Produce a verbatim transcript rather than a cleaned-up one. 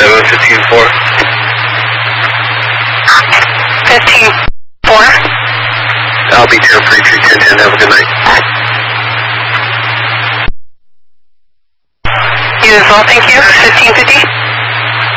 seven, fifteen four. fifteen four. I'll be here for three ten ten. Have a good night. You as well, thank you. fifteen fifty.